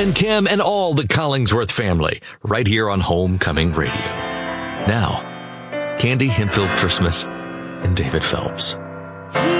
and Kim and all the Collingsworth family right here on Homecoming Radio. Now, Candy Hemphill Christmas and David Phelps.